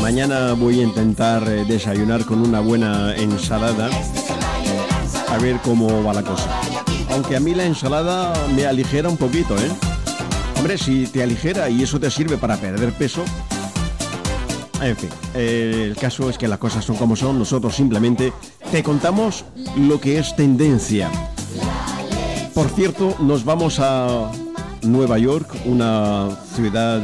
Mañana voy a intentar desayunar con una buena ensalada. A ver cómo va la cosa. Aunque a mí la ensalada me aligera un poquito, ¿eh? Hombre, si te aligera y eso te sirve para perder peso. En fin, el caso es que las cosas son como son. Nosotros simplemente te contamos lo que es tendencia. Por cierto, nos vamos a Nueva York, una ciudad,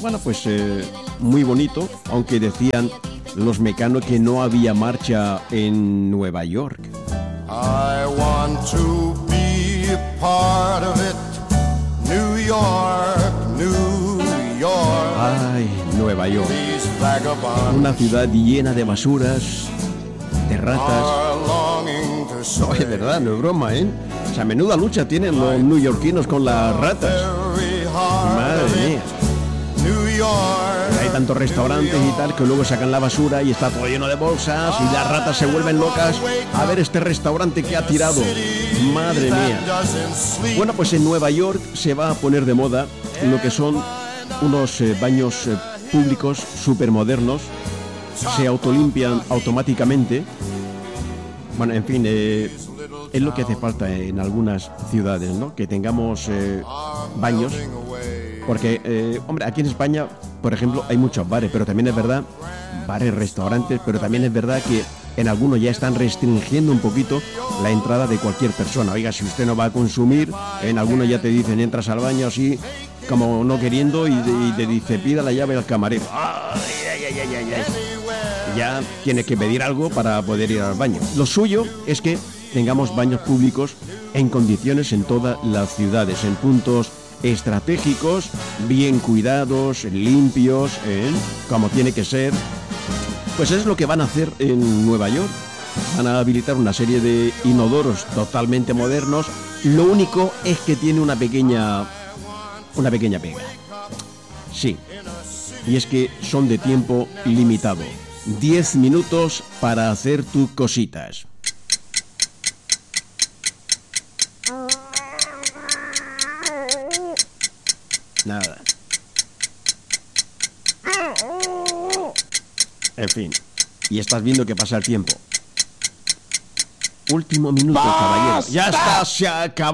muy bonito, aunque decían los mecanos que no había marcha en Nueva York. I want to be a part of it. New York, New York. Ay, Nueva York. Una ciudad llena de basuras, de ratas. No, es verdad, no es broma, ¿eh? O sea, menuda lucha tienen los neoyorquinos con las ratas. Madre mía. Hay tantos restaurantes y tal que luego sacan la basura y está todo lleno de bolsas y las ratas se vuelven locas. A ver este restaurante que ha tirado. Madre mía. Bueno, pues en Nueva York se va a poner de moda lo que son unos baños públicos súper modernos. Se autolimpian automáticamente. Bueno, en fin, es lo que hace falta en algunas ciudades, ¿no? Que tengamos baños. Porque, hombre, aquí en España, por ejemplo, hay muchos bares, pero también es verdad, bares, restaurantes, pero también es verdad que en algunos ya están restringiendo un poquito la entrada de cualquier persona. Oiga, si usted no va a consumir, en algunos ya te dicen, entras al baño así, como no queriendo, y te dice, pida la llave al camarero. ¡Ay, ay, ay, ay, ay! Ya tienes que pedir algo para poder ir al baño. Lo suyo es que tengamos baños públicos en condiciones en todas las ciudades, en puntos estratégicos, bien cuidados, limpios, como tiene que ser. Pues es lo que van a hacer en Nueva York. Van a habilitar una serie de inodoros totalmente modernos. Lo único es que tiene una pequeña pega. Sí, y es que son de tiempo limitado. 10 minutos para hacer tus cositas. Nada. En fin. Y estás viendo que pasa el tiempo. Último minuto, caballero. Ya está, se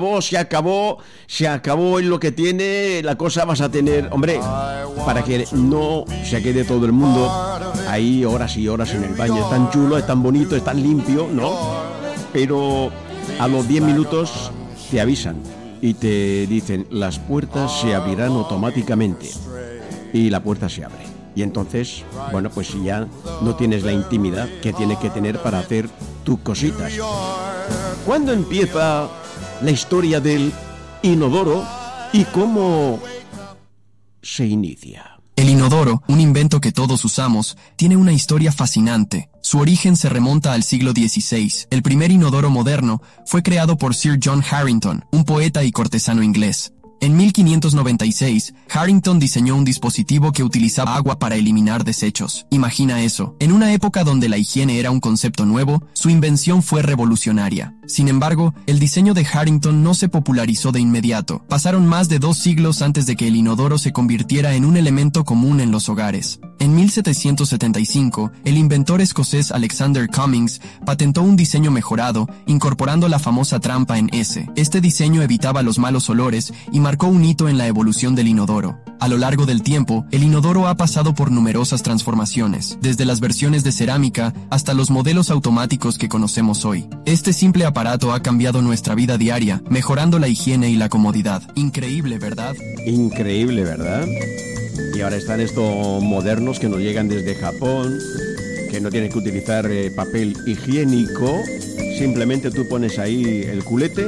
acabó en lo que tiene. La cosa vas a tener, hombre, para que no se quede todo el mundo ahí horas y horas en el baño. Es tan chulo, es tan bonito, es tan limpio, ¿no? Pero a los 10 minutos te avisan y te dicen, las puertas se abrirán automáticamente. Y la puerta se abre. Y entonces, bueno, pues ya no tienes la intimidad que tienes que tener para hacer tus cositas. ¿Cuándo empieza la historia del inodoro y cómo se inicia? El inodoro, un invento que todos usamos, tiene una historia fascinante. Su origen se remonta al siglo XVI. El primer inodoro moderno fue creado por Sir John Harington, un poeta y cortesano inglés. En 1596, Harington diseñó un dispositivo que utilizaba agua para eliminar desechos. Imagina eso. En una época donde la higiene era un concepto nuevo, su invención fue revolucionaria. Sin embargo, el diseño de Harington no se popularizó de inmediato. Pasaron más de 2 siglos antes de que el inodoro se convirtiera en un elemento común en los hogares. En 1775, el inventor escocés Alexander Cummings patentó un diseño mejorado, incorporando la famosa trampa en S. Este diseño evitaba los malos olores y marcó un hito en la evolución del inodoro. A lo largo del tiempo, el inodoro ha pasado por numerosas transformaciones, desde las versiones de cerámica hasta los modelos automáticos que conocemos hoy. Este simple aparato ha cambiado nuestra vida diaria, mejorando la higiene y la comodidad. Increíble, ¿verdad? Increíble, ¿verdad? Y ahora están estos modernos que nos llegan desde Japón, que no tienen que utilizar papel higiénico. Simplemente tú pones ahí el culete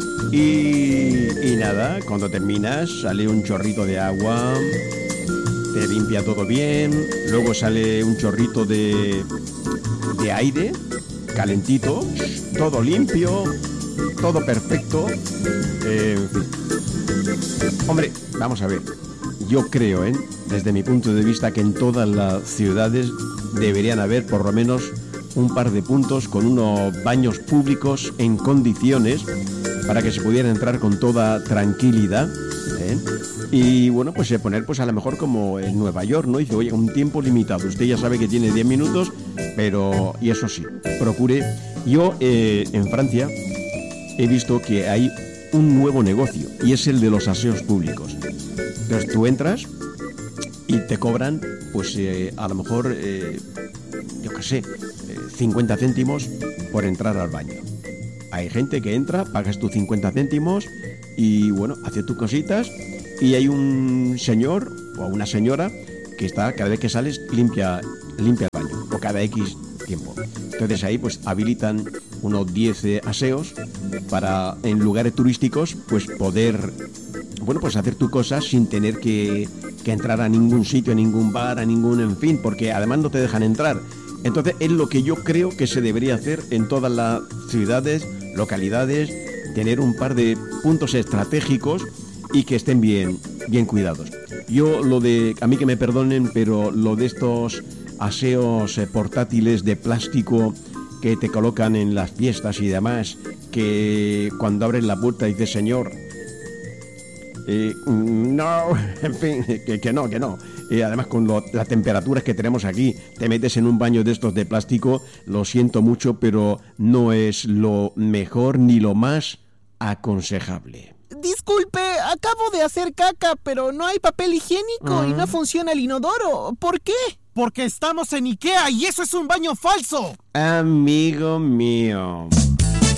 y nada, cuando terminas sale un chorrito de agua, te limpia todo bien, luego sale un chorrito de aire calentito, todo limpio, todo perfecto. En fin. Hombre, vamos a ver, yo creo, desde mi punto de vista, que en todas las ciudades deberían haber por lo menos un par de puntos con unos baños públicos en condiciones para que se pudiera entrar con toda tranquilidad, ¿eh? Y bueno, pues poner pues a lo mejor como en Nueva York, ¿no? Dice, oye, un tiempo limitado, usted ya sabe que tiene 10 minutos, pero, y eso sí, procure. Yo en Francia he visto que hay un nuevo negocio y es el de los aseos públicos. Entonces tú entras y te cobran pues a lo mejor yo qué sé, 50 céntimos por entrar al baño. Hay gente que entra, pagas tus 50 céntimos y bueno, hace tus cositas y hay un señor o una señora que está, cada vez que sales, limpia el baño o cada X tiempo. Entonces ahí pues habilitan unos 10 aseos para en lugares turísticos pues poder, bueno, pues hacer tus cosas sin tener que entrar a ningún sitio, a ningún bar, a ningún, en fin, porque además no te dejan entrar. Entonces es lo que yo creo que se debería hacer en todas las ciudades, localidades, tener un par de puntos estratégicos y que estén bien cuidados. Yo a mí que me perdonen, pero lo de estos aseos portátiles de plástico que te colocan en las fiestas y demás, que cuando abres la puerta dice señor, no, en fin, que no. Además con las temperaturas que tenemos aquí, te metes en un baño de estos de plástico, lo siento mucho, pero no es lo mejor ni lo más aconsejable. Disculpe, acabo de hacer caca, pero no hay papel higiénico y no funciona el inodoro. ¿Por qué? Porque estamos en IKEA y eso es un baño falso. Amigo mío.